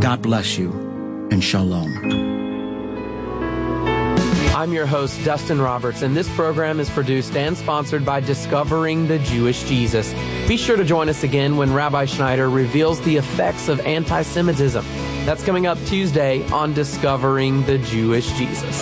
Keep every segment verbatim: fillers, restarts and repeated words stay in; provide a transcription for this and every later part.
God bless you, and shalom. I'm your host, Dustin Roberts, and this program is produced and sponsored by Discovering the Jewish Jesus. Be sure to join us again when Rabbi Schneider reveals the effects of anti-Semitism. That's coming up Tuesday on Discovering the Jewish Jesus.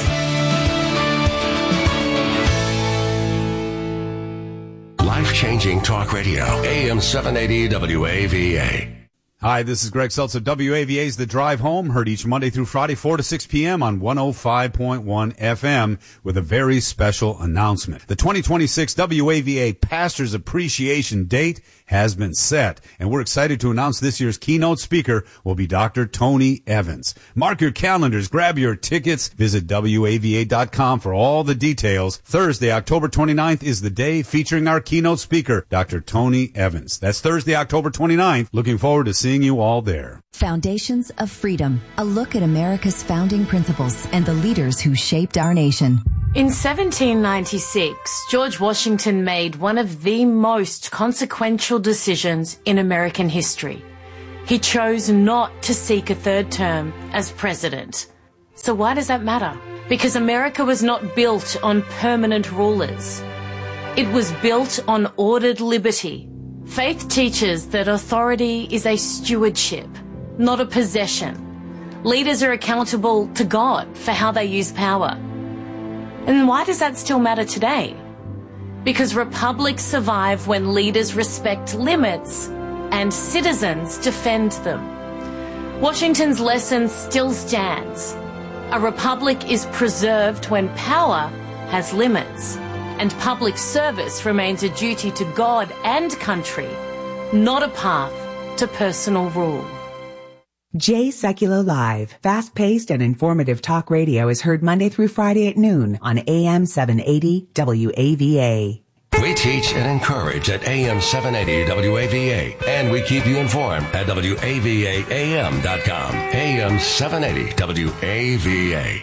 Life-changing talk radio, A M seven eighty W A V A. Hi, this is Greg Seltz of W A V A's The Drive Home, heard each Monday through Friday, four to six p.m. on one oh five point one F M with a very special announcement. The twenty twenty-six W A V A Pastors Appreciation Date has been set, and we're excited to announce this year's keynote speaker will be Doctor Tony Evans. Mark your calendars, grab your tickets, visit W A V A dot com for all the details. Thursday, October twenty-ninth is the day featuring our keynote speaker, Doctor Tony Evans. That's Thursday, October twenty-ninth. Looking forward to seeing you all there. Foundations of Freedom, a look at America's founding principles and the leaders who shaped our nation. In seventeen ninety-six, George Washington made one of the most consequential decisions in American history. He chose not to seek a third term as president. So why does that matter? Because America was not built on permanent rulers. It was built on ordered liberty. Faith teaches that authority is a stewardship, not a possession. Leaders are accountable to God for how they use power. And why does that still matter today? Because republics survive when leaders respect limits and citizens defend them. Washington's lesson still stands. A republic is preserved when power has limits, and public service remains a duty to God and country, not a path to personal rule. Jay Sekulow Live, fast-paced and informative talk radio is heard Monday through Friday at noon on A M seven eighty W A V A. We teach and encourage at A M seven eighty W A V A, and we keep you informed at W A V A A M dot com. A M seven eighty W A V A.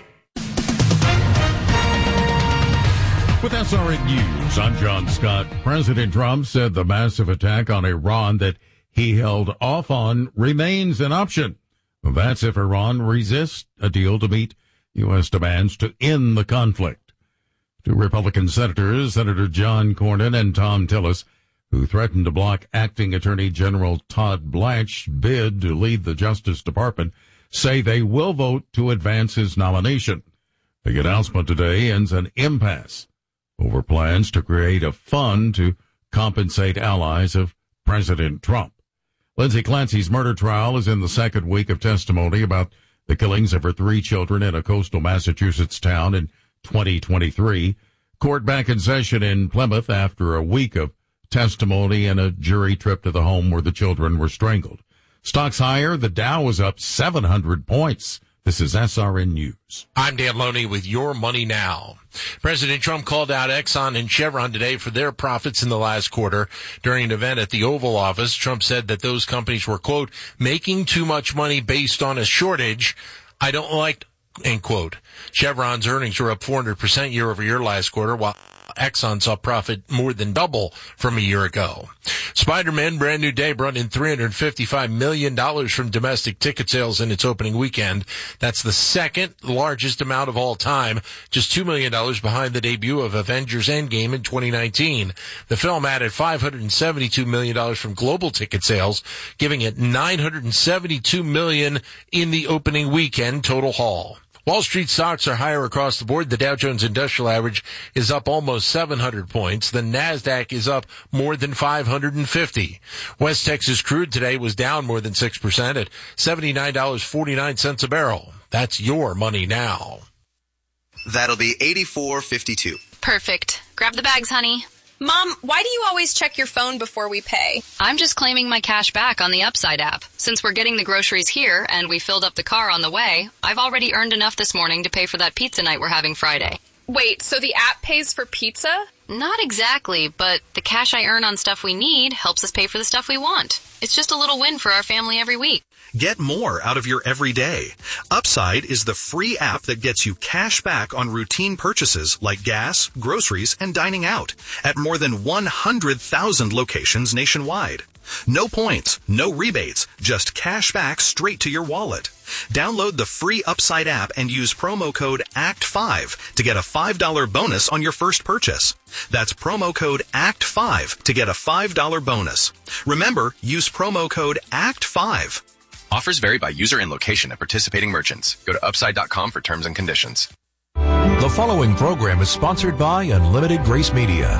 With S R N News, I'm John Scott. President Trump said the massive attack on Iran that he held off on remains an option. That's if Iran resists a deal to meet U S demands to end the conflict. Two Republican senators, Senator John Cornyn and Tom Tillis, who threatened to block acting Attorney General Todd Blanche's bid to lead the Justice Department, say they will vote to advance his nomination. The announcement today ends an impasse over plans to create a fund to compensate allies of President Trump. Lindsay Clancy's murder trial is in the second week of testimony about the killings of her three children in a coastal Massachusetts town in twenty twenty-three. Court back in session in Plymouth after a week of testimony and a jury trip to the home where the children were strangled. Stocks higher. The Dow was up seven hundred points. This is S R N News. I'm Dan Loney with Your Money Now. President Trump called out Exxon and Chevron today for their profits in the last quarter. During an event at the Oval Office, Trump said that those companies were, quote, making too much money based on a shortage. I don't like, end quote. Chevron's earnings were up four hundred percent year over year last quarter, while Exxon saw profit more than double from a year ago. Spider-Man Brand New Day brought in three hundred fifty-five million dollars from domestic ticket sales in its opening weekend. That's the second largest amount of all time, just two million dollars behind the debut of Avengers Endgame in twenty nineteen. The film added five hundred seventy-two million dollars from global ticket sales, giving it nine hundred seventy-two million dollars in the opening weekend total haul. Wall Street stocks are higher across the board. The Dow Jones Industrial Average is up almost seven hundred points. The NASDAQ is up more than five hundred fifty. West Texas crude today was down more than six percent at seventy-nine dollars and forty-nine cents a barrel. That's Your Money Now. That'll be eighty-four fifty-two. Perfect. Grab the bags, honey. Mom, why do you always check your phone before we pay? I'm just claiming my cash back on the Upside app. Since we're getting the groceries here and we filled up the car on the way, I've already earned enough this morning to pay for that pizza night we're having Friday. Wait, so the app pays for pizza? Not exactly, but the cash I earn on stuff we need helps us pay for the stuff we want. It's just a little win for our family every week. Get more out of your everyday. Upside is the free app that gets you cash back on routine purchases like gas, groceries, and dining out at more than one hundred thousand locations nationwide. No points, no rebates, just cash back straight to your wallet. Download the free Upside app and use promo code A C T five to get a five dollars bonus on your first purchase. That's promo code A C T five to get a five dollars bonus. Remember, use promo code A C T five. Offers vary by user and location at participating merchants. Go to upside dot com for terms and conditions. The following program is sponsored by Unlimited Grace Media.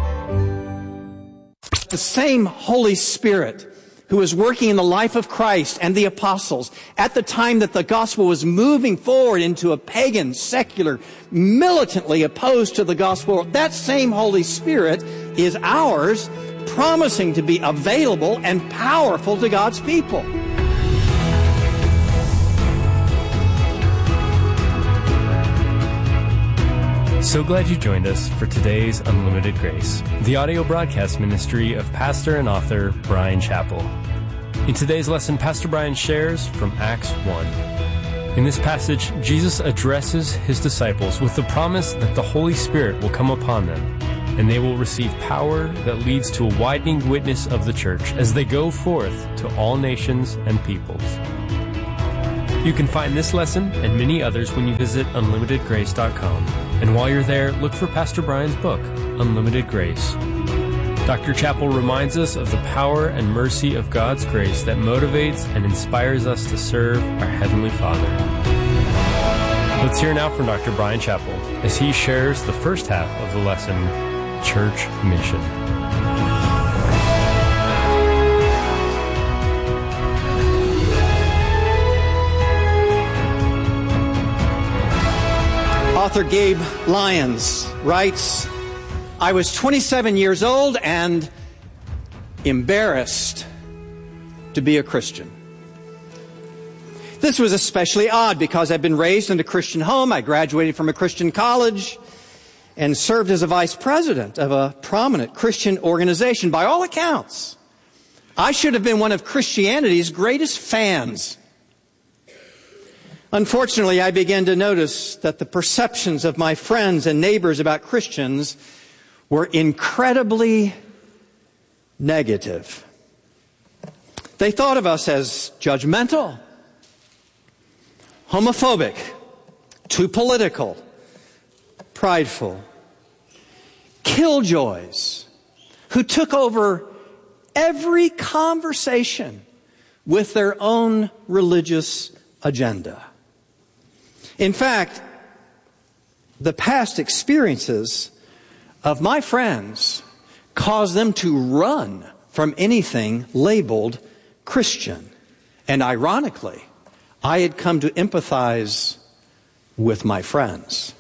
The same Holy Spirit who was working in the life of Christ and the apostles at the time that the gospel was moving forward into a pagan, secular, militantly opposed to the gospel, that same Holy Spirit is ours, promising to be available and powerful to God's people. So glad you joined us for today's Unlimited Grace, the audio broadcast ministry of pastor and author Bryan Chapell. In today's lesson, Pastor Bryan shares from Acts one. In this passage, Jesus addresses his disciples with the promise that the Holy Spirit will come upon them, and they will receive power that leads to a widening witness of the church as they go forth to all nations and peoples. You can find this lesson and many others when you visit unlimited grace dot com. And while you're there, look for Pastor Bryan's book, Unlimited Grace. Doctor Chapell reminds us of the power and mercy of God's grace that motivates and inspires us to serve our Heavenly Father. Let's hear now from Doctor Bryan Chapell as he shares the first half of the lesson, Church Mission. Author Gabe Lyons writes, I was twenty-seven years old and embarrassed to be a Christian. This was especially odd because I'd been raised in a Christian home. I graduated from a Christian college and served as a vice president of a prominent Christian organization. By all accounts, I should have been one of Christianity's greatest fans. Unfortunately, I began to notice that the perceptions of my friends and neighbors about Christians were incredibly negative. They thought of us as judgmental, homophobic, too political, prideful, killjoys, who took over every conversation with their own religious agenda. In fact, the past experiences of my friends caused them to run from anything labeled Christian. And ironically, I had come to empathize with my friends.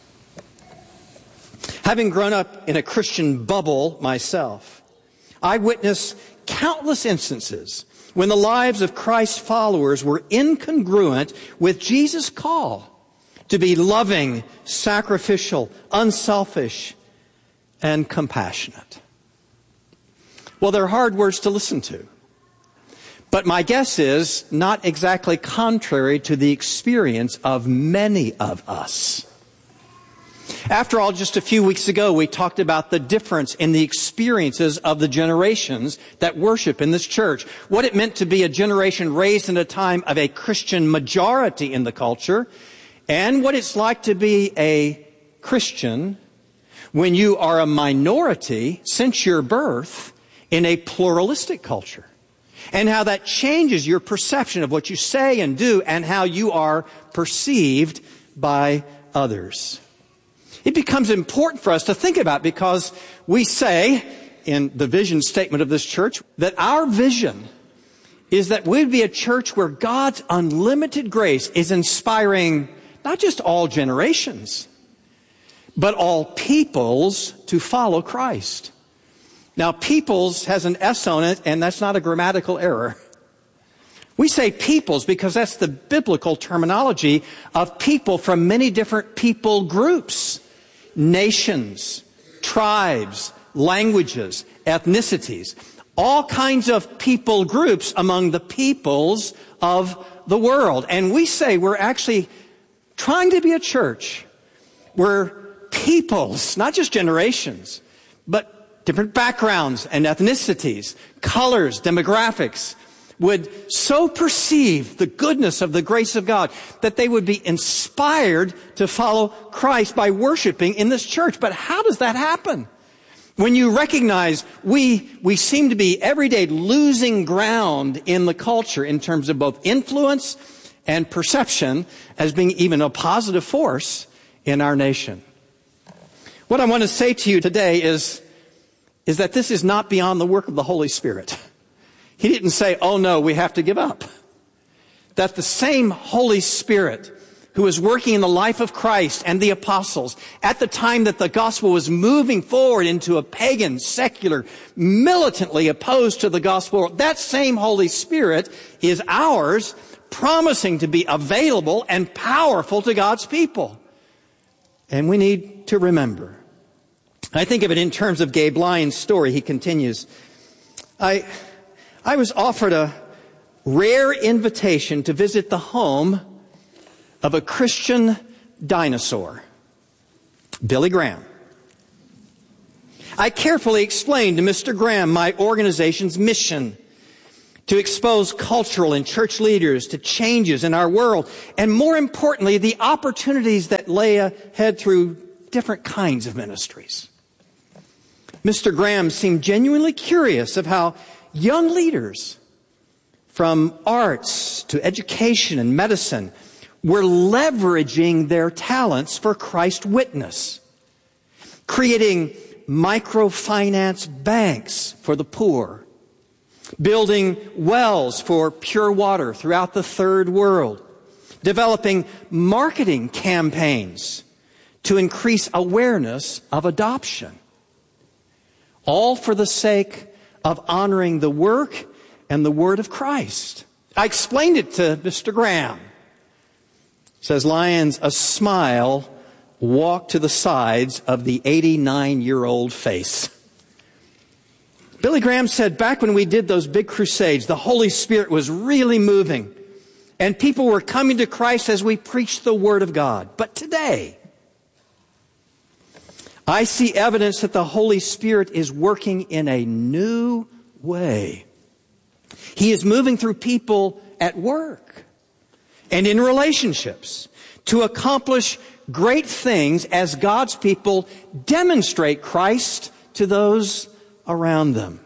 Having grown up in a Christian bubble myself, I witnessed countless instances when the lives of Christ's followers were incongruent with Jesus' call to be loving, sacrificial, unselfish, and compassionate. Well, they're hard words to listen to. But my guess is not exactly contrary to the experience of many of us. After all, just a few weeks ago, we talked about the difference in the experiences of the generations that worship in this church. What it meant to be a generation raised in a time of a Christian majority in the culture, and what it's like to be a Christian when you are a minority since your birth in a pluralistic culture, and how that changes your perception of what you say and do and how you are perceived by others. It becomes important for us to think about, because we say in the vision statement of this church that our vision is that we'd be a church where God's unlimited grace is inspiring not just all generations, but all peoples to follow Christ. Now, peoples has an S on it, and that's not a grammatical error. We say peoples because that's the biblical terminology of people from many different people groups, nations, tribes, languages, ethnicities, all kinds of people groups among the peoples of the world. And we say we're actually trying to be a church where peoples, not just generations, but different backgrounds and ethnicities, colors, demographics, would so perceive the goodness of the grace of God that they would be inspired to follow Christ by worshiping in this church. But how does that happen? When you recognize we, we seem to be every day losing ground in the culture in terms of both influence and perception as being even a positive force in our nation. What I want to say to you today is, is that this is not beyond the work of the Holy Spirit. He didn't say, oh no, we have to give up. That the same Holy Spirit who was working in the life of Christ and the apostles at the time that the gospel was moving forward into a pagan, secular, militantly opposed to the gospel world, that same Holy Spirit is ours, promising to be available and powerful to God's people. And we need to remember. I think of it in terms of Gabe Lyons' story. He continues, I, I was offered a rare invitation to visit the home of a Christian dinosaur, Billy Graham. I carefully explained to Mister Graham my organization's mission to expose cultural and church leaders to changes in our world, and more importantly, the opportunities that lay ahead through different kinds of ministries. Mister Graham seemed genuinely curious of how young leaders from arts to education and medicine were leveraging their talents for Christ witness, creating microfinance banks for the poor, building wells for pure water throughout the third world, developing marketing campaigns to increase awareness of adoption, all for the sake of honoring the work and the word of Christ. I explained it to Mister Graham. Says Lyons, a smile walked to the sides of the eighty-nine-year-old face. Billy Graham said, back when we did those big crusades, the Holy Spirit was really moving, and people were coming to Christ as we preached the Word of God. But today, I see evidence that the Holy Spirit is working in a new way. He is moving through people at work and in relationships to accomplish great things as God's people demonstrate Christ to those around them.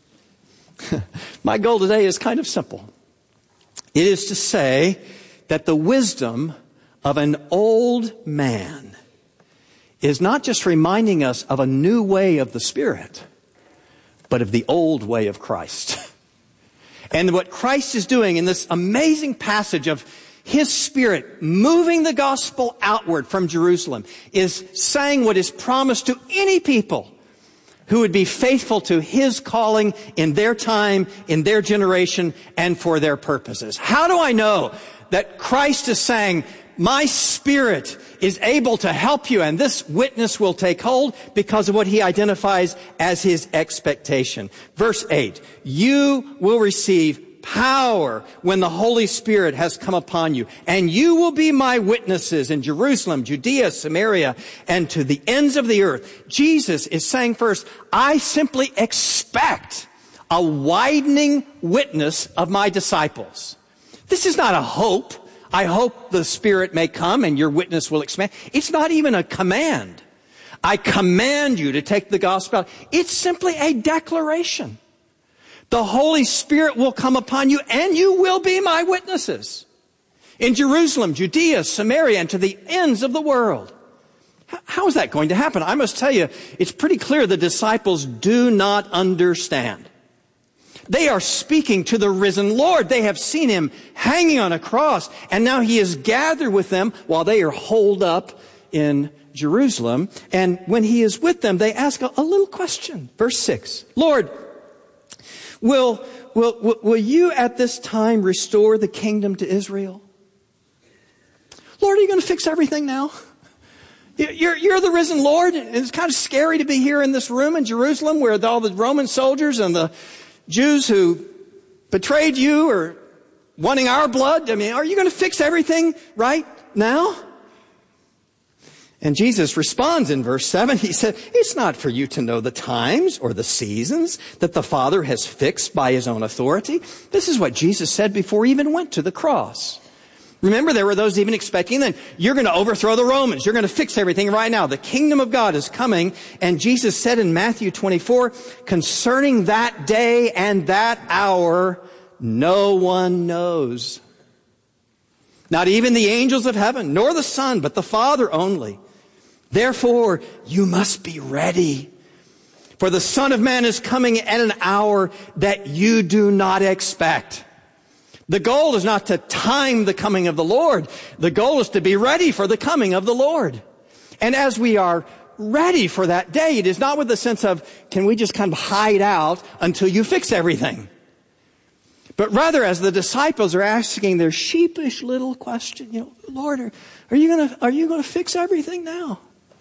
My goal today is kind of simple. It is to say that the wisdom of an old man is not just reminding us of a new way of the Spirit, but of the old way of Christ. And what Christ is doing in this amazing passage of His Spirit moving the gospel outward from Jerusalem is saying what is promised to any people who would be faithful to His calling in their time, in their generation, and for their purposes. How do I know that Christ is saying, my Spirit is able to help you, and this witness will take hold? Because of what He identifies as His expectation. Verse eight, you will receive power when the Holy Spirit has come upon you, and you will be my witnesses in Jerusalem, Judea, Samaria, and to the ends of the earth. Jesus is saying first, I simply expect a widening witness of my disciples. This is not a hope. I hope the Spirit may come and your witness will expand. It's not even a command. I command you to take the gospel out. It's simply a declaration. The Holy Spirit will come upon you, and you will be my witnesses in Jerusalem, Judea, Samaria, and to the ends of the world. How is that going to happen? I must tell you, it's pretty clear the disciples do not understand. They are speaking to the risen Lord. They have seen Him hanging on a cross, and now He is gathered with them while they are holed up in Jerusalem. And when He is with them, they ask a, a little question. Verse six, Lord, Will, will, will, will you at this time restore the kingdom to Israel? Lord, are you going to fix everything now? You're, you're the risen Lord. It's kind of scary to be here in this room in Jerusalem where all the Roman soldiers and the Jews who betrayed you are wanting our blood. I mean, are you going to fix everything right now? And Jesus responds in verse seven. He said, it's not for you to know the times or the seasons that the Father has fixed by his own authority. This is what Jesus said before he even went to the cross. Remember, there were those even expecting that you're going to overthrow the Romans. You're going to fix everything right now. The kingdom of God is coming. And Jesus said in Matthew twenty-four, concerning that day and that hour, no one knows. Not even the angels of heaven, nor the Son, but the Father only. Therefore, you must be ready. For the Son of Man is coming at an hour that you do not expect. The goal is not to time the coming of the Lord. The goal is to be ready for the coming of the Lord. And as we are ready for that day, it is not with the sense of, can we just kind of hide out until you fix everything? But rather, as the disciples are asking their sheepish little question, you know, Lord, are, are you gonna, are you gonna fix everything now?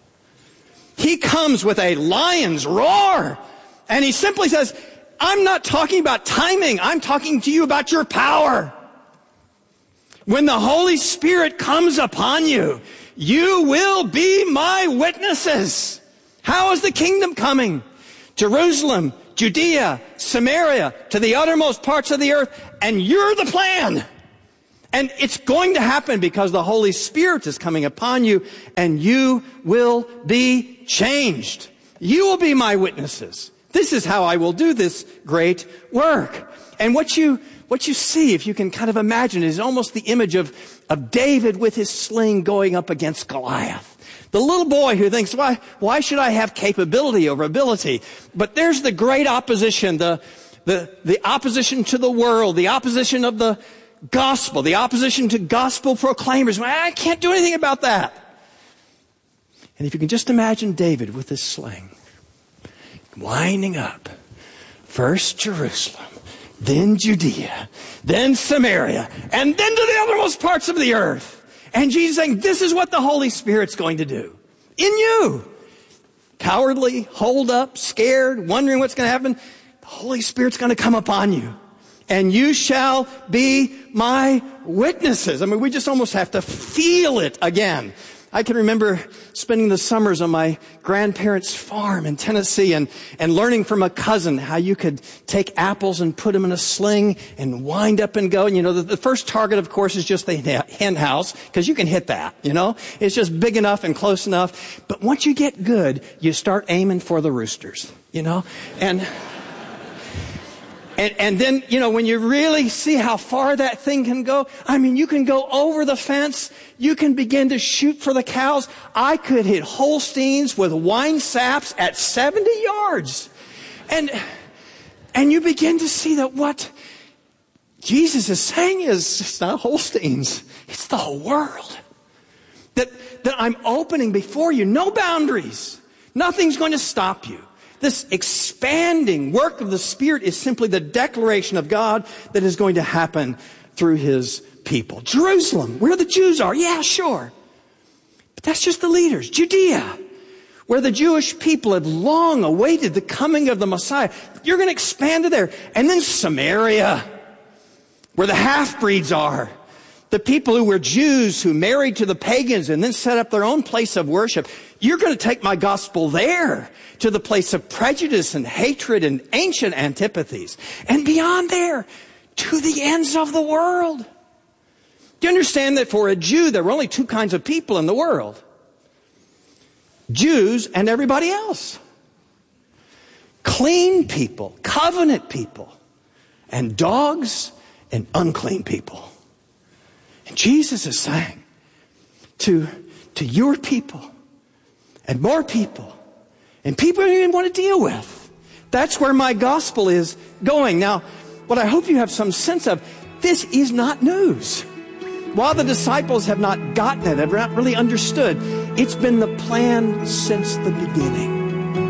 He comes with a lion's roar, and he simply says, I'm not talking about timing. I'm talking to you about your power. When the Holy Spirit comes upon you, you will be my witnesses. How is the kingdom coming? Jerusalem, Judea, Samaria, to the uttermost parts of the earth, and you're the plan. And it's going to happen because the Holy Spirit is coming upon you, and you will be changed. You will be my witnesses. This is how I will do this great work. And what you, what you see, if you can kind of imagine, is almost the image of, of David with his sling going up against Goliath. The little boy who thinks, why, why should I have capability over ability? But there's the great opposition, the, the, the opposition to the world, the opposition of the gospel, the opposition to gospel proclaimers. I can't do anything about that. And if you can just imagine David with his sling, winding up, first Jerusalem, then Judea, then Samaria, and then to the uttermost parts of the earth. And Jesus saying, this is what the Holy Spirit's going to do in you. Cowardly, holed up, scared, wondering what's going to happen. The Holy Spirit's going to come upon you. And you shall be my witnesses. I mean, we just almost have to feel it again. I can remember spending the summers on my grandparents' farm in Tennessee and, and learning from a cousin how you could take apples and put them in a sling and wind up and go. And, you know, the, the first target, of course, is just the hen house, because you can hit that, you know. It's just big enough and close enough. But once you get good, you start aiming for the roosters, you know. And... And, and then, you know, when you really see how far that thing can go, I mean, you can go over the fence. You can begin to shoot for the cows. I could hit Holsteins with wine saps at seventy yards. And, and you begin to see that what Jesus is saying is, it's not Holsteins. It's the whole world. That, that I'm opening before you. No boundaries. Nothing's going to stop you. This expanding work of the Spirit is simply the declaration of God that is going to happen through His people. Jerusalem, where the Jews are, yeah, sure. But that's just the leaders. Judea, where the Jewish people have long awaited the coming of the Messiah. You're going to expand to there. And then Samaria, where the half-breeds are. The people who were Jews who married to the pagans and then set up their own place of worship. You're going to take my gospel there to the place of prejudice and hatred and ancient antipathies. And beyond there, to the ends of the world. Do you understand that for a Jew, there were only two kinds of people in the world? Jews and everybody else. Clean people, covenant people, and dogs and unclean people. And Jesus is saying to, to your people and more people and people you didn't want to deal with, that's where my gospel is going. Now, what I hope you have some sense of, this is not news. While the disciples have not gotten it, have not really understood, it's been the plan since the beginning.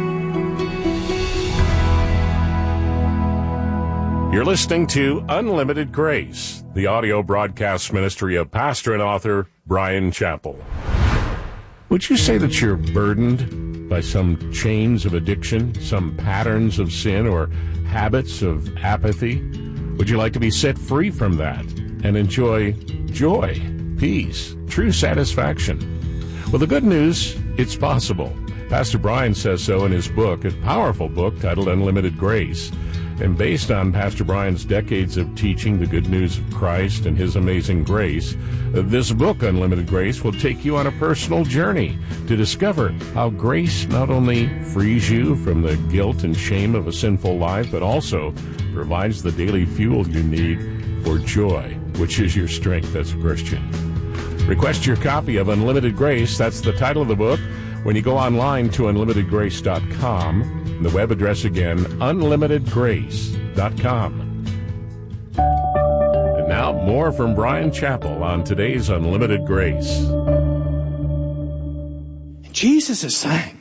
You're listening to Unlimited Grace, the audio broadcast ministry of pastor and author Bryan Chapell. Would you say that you're burdened by some chains of addiction, some patterns of sin, or habits of apathy? Would you like to be set free from that and enjoy joy, peace, true satisfaction? Well, the good news It's possible. Pastor Brian says so in his book, a powerful book titled Unlimited Grace. And based on Pastor Brian's decades of teaching the good news of Christ and his amazing grace, this book, Unlimited Grace, will take you on a personal journey to discover how grace not only frees you from the guilt and shame of a sinful life, but also provides the daily fuel you need for joy, which is your strength as a Christian. Request your copy of Unlimited Grace. That's the title of the book. When you go online to unlimited grace dot com, the web address again, unlimited grace dot com. And now more from Bryan Chapell on today's Unlimited Grace. Jesus is saying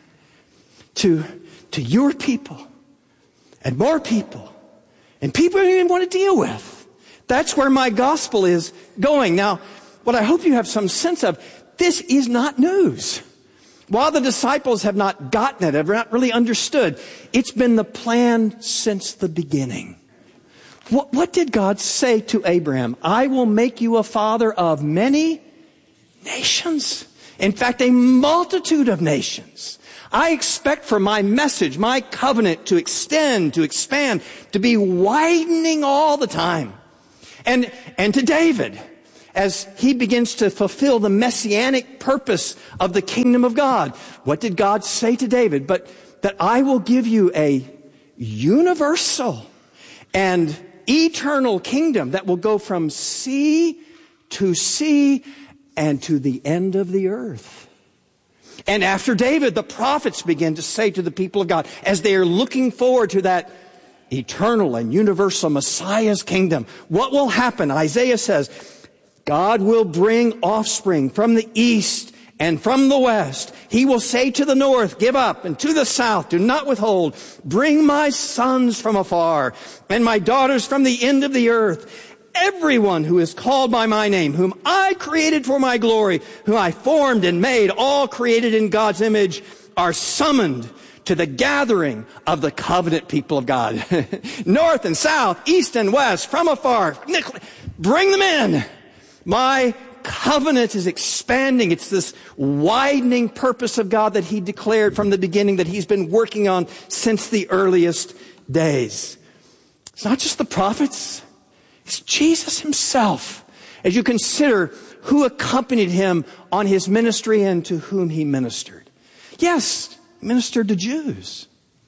to, to your people and more people and people you don't even want to deal with. That's where my gospel is going. Now, what I hope you have some sense of, this is not news. While the disciples have not gotten it, have not really understood, it's been the plan since the beginning. What, what did God say to Abraham? I will make you a father of many nations. In fact, a multitude of nations. I expect for my message, my covenant to extend, to expand, to be widening all the time. And, and to David, as he begins to fulfill the messianic purpose of the kingdom of God. What did God say to David? But that I will give you a universal and eternal kingdom that will go from sea to sea and to the end of the earth. And after David, the prophets begin to say to the people of God, as they are looking forward to that eternal and universal Messiah's kingdom, what will happen? Isaiah says, God will bring offspring from the east and from the west. He will say to the north, give up, and to the south, do not withhold. Bring my sons from afar and my daughters from the end of the earth. Everyone who is called by my name, whom I created for my glory, whom I formed and made, all created in God's image, are summoned to the gathering of the covenant people of God. North and south, east and west, from afar, bring them in. My covenant is expanding. It's this widening purpose of God that He declared from the beginning, that He's been working on since the earliest days. It's not just the prophets. It's Jesus Himself. As you consider who accompanied Him on His ministry and to whom He ministered. Yes, He ministered to Jews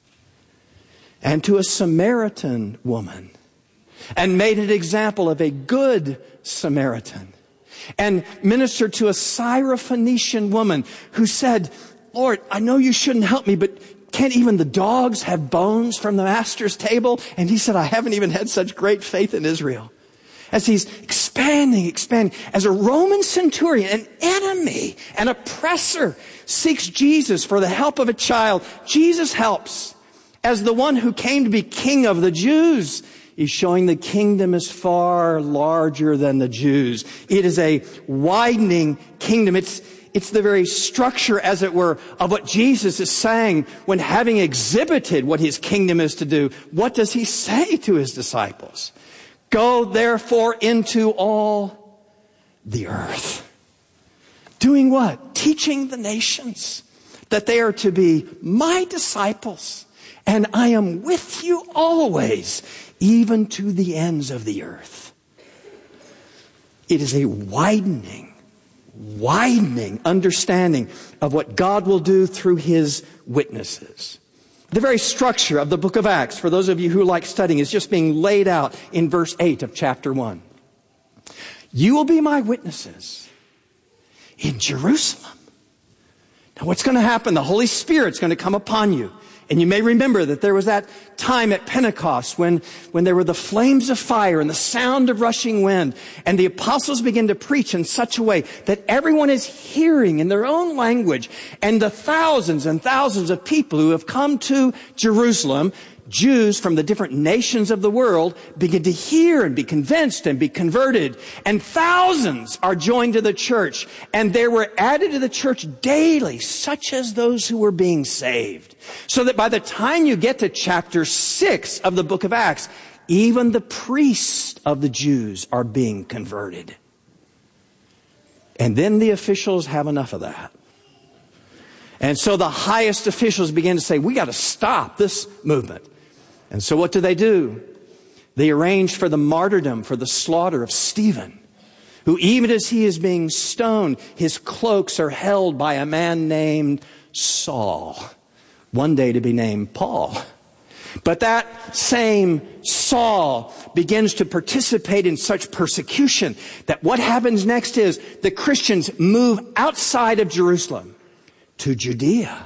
and to a Samaritan woman, and made an example of a good Samaritan, and ministered to a Syrophoenician woman who said, Lord, I know you shouldn't help me, but can't even the dogs have bones from the master's table? And he said, I haven't even had such great faith in Israel. As he's expanding, expanding, as a Roman centurion, an enemy, an oppressor, seeks Jesus for the help of a child, Jesus helps. As the one who came to be king of the Jews, He's showing the kingdom is far larger than the Jews. It is a widening kingdom. It's, it's the very structure, as it were, of what Jesus is saying when, having exhibited what His kingdom is to do, what does He say to His disciples? Go therefore into all the earth. Doing what? Teaching the nations that they are to be my disciples. And I am with you always, even to the ends of the earth. It is a widening, widening understanding of what God will do through His witnesses. The very structure of the book of Acts, for those of you who like studying, is just being laid out in verse eight of chapter one. You will be my witnesses in Jerusalem. Now what's going to happen? The Holy Spirit's going to come upon you. And you may remember that there was that time at Pentecost when, when there were the flames of fire and the sound of rushing wind. And the apostles began to preach in such a way that everyone is hearing in their own language. And the thousands and thousands of people who have come to Jerusalem, Jews from the different nations of the world, begin to hear and be convinced and be converted. And thousands are joined to the church. And there were added to the church daily, such as those who were being saved. So that by the time you get to chapter six of the book of Acts, even the priests of the Jews are being converted. And then the officials have enough of that. And so the highest officials began to say, we got to stop this movement. And so what do they do? They arranged for the martyrdom, for the slaughter of Stephen, who even as he is being stoned, his cloaks are held by a man named Saul, one day to be named Paul. But that same Saul begins to participate in such persecution that what happens next is the Christians move outside of Jerusalem to Judea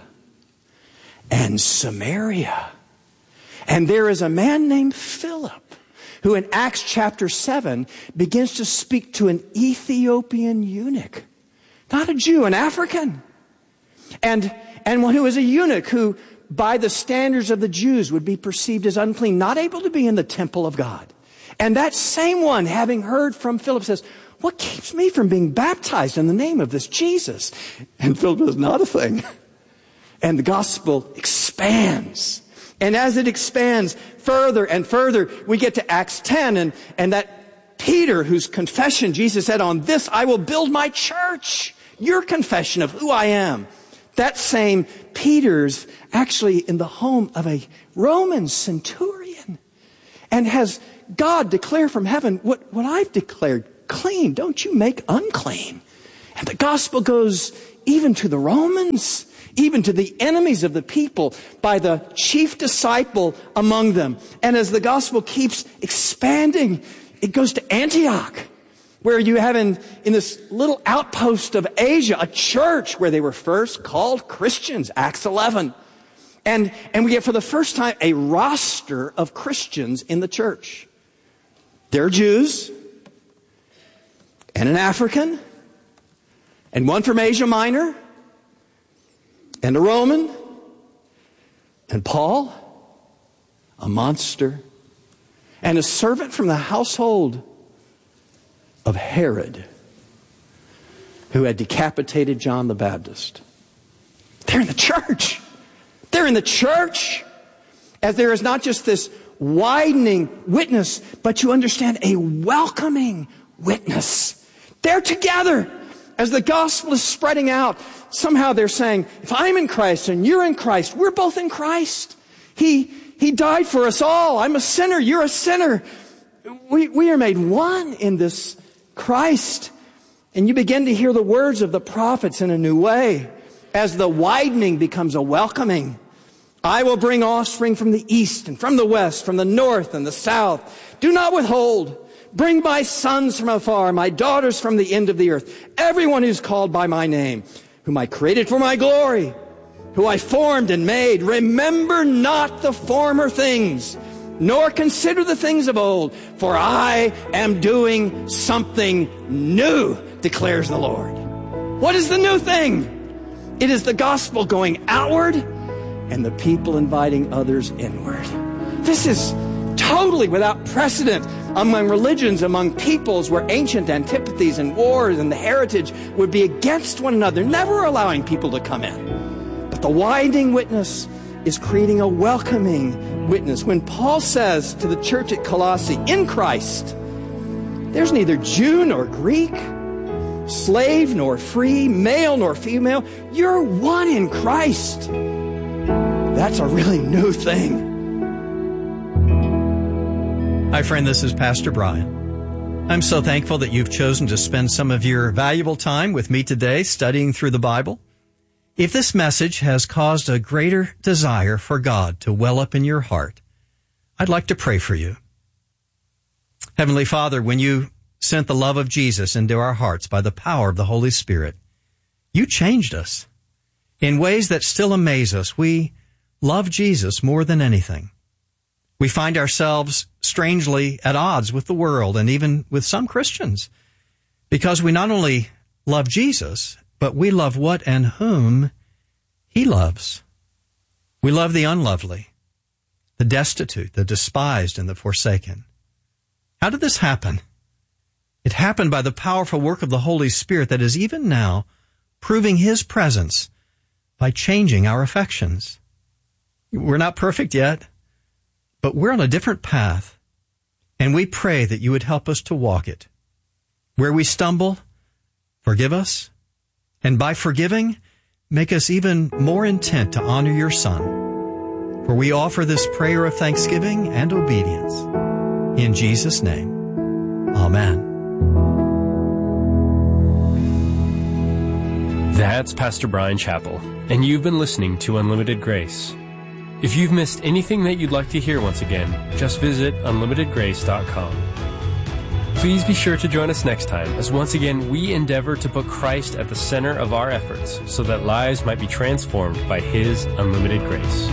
and Samaria. And there is a man named Philip who in Acts chapter seven begins to speak to an Ethiopian eunuch, not a Jew, an African. And, and one who was a eunuch who by the standards of the Jews would be perceived as unclean, not able to be in the temple of God. And that same one, having heard from Philip, says, what keeps me from being baptized in the name of this Jesus? And Philip says, not a thing. And the gospel expands. And as it expands further and further, we get to Acts ten, and, and that Peter, whose confession Jesus said, on this I will build my church. Your confession of who I am. That same Peter's actually in the home of a Roman centurion and has God declare from heaven, what, what I've declared clean, don't you make unclean. And the gospel goes even to the Romans, even to the enemies of the people by the chief disciple among them. And as the gospel keeps expanding, it goes to Antioch, where you have in, in this little outpost of Asia, a church where they were first called Christians, Acts eleven. And, and we get for the first time a roster of Christians in the church. They're Jews, and an African, and one from Asia Minor, and a Roman, and Paul, a monster, and a servant from the household of Herod, who had decapitated John the Baptist. They're in the church. They're in the church. As there is not just this widening witness, but you understand a welcoming witness. They're together. As the gospel is spreading out, somehow they're saying, if I'm in Christ and you're in Christ, we're both in Christ. He, he died for us all. I'm a sinner. You're a sinner. We, we are made one in this Christ. And you begin to hear the words of the prophets in a new way as the widening becomes a welcoming. I will bring offspring from the east and from the west, from the north and the south. Do not withhold. Bring my sons from afar, my daughters from the end of the earth. Everyone who's called by my name, whom I created for my glory, who I formed and made. Remember not the former things, nor consider the things of old, for I am doing something new, declares the Lord. What is the new thing? It is the gospel going outward and the people inviting others inward. This is totally without precedent among religions, among peoples where ancient antipathies and wars and the heritage would be against one another, never allowing people to come in. But the widening witness is creating a welcoming witness. When Paul says to the church at Colossae, in Christ, there's neither Jew nor Greek, slave nor free, male nor female. You're one in Christ. That's a really new thing. Hi, friend. This is Pastor Brian. I'm so thankful that you've chosen to spend some of your valuable time with me today studying through the Bible. If this message has caused a greater desire for God to well up in your heart, I'd like to pray for you. Heavenly Father, when you sent the love of Jesus into our hearts by the power of the Holy Spirit, you changed us in ways that still amaze us. We love Jesus more than anything. We find ourselves strangely at odds with the world and even with some Christians because we not only love Jesus, but we love what and whom he loves. We love the unlovely, the destitute, the despised, and the forsaken. How did this happen? It happened by the powerful work of the Holy Spirit that is even now proving his presence by changing our affections. We're not perfect yet, but we're on a different path, and we pray that you would help us to walk it. Where we stumble, forgive us, and by forgiving, make us even more intent to honor your Son. For we offer this prayer of thanksgiving and obedience. In Jesus' name, amen. That's Pastor Bryan Chapell, and you've been listening to Unlimited Grace. If you've missed anything that you'd like to hear once again, just visit unlimited grace dot com. Please be sure to join us next time as once again we endeavor to put Christ at the center of our efforts so that lives might be transformed by His unlimited grace.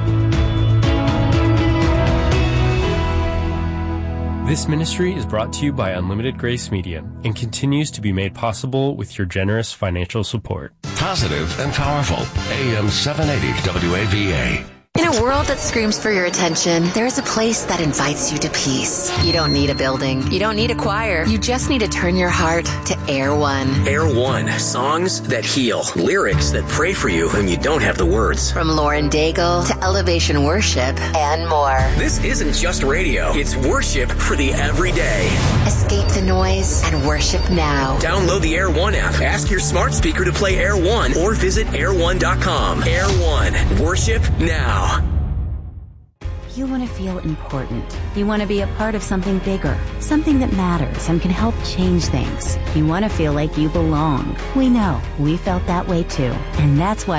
This ministry is brought to you by Unlimited Grace Media and continues to be made possible with your generous financial support. Positive and powerful. A M seven eighty W A V A. In a world that screams for your attention, there's a place that invites you to peace. You don't need a building. You don't need a choir. You just need to turn your heart to Air One. Air One. Songs that heal. Lyrics that pray for you when you don't have the words. From Lauren Daigle to Elevation Worship and more. This isn't just radio. It's worship for the everyday. Escape the noise and worship now. Download the Air One app. Ask your smart speaker to play Air One or visit air one dot com. Air One. Worship now. You want to feel important. You want to be a part of something bigger, something that matters and can help change things. You want to feel like you belong. We know. We felt that way too. And that's why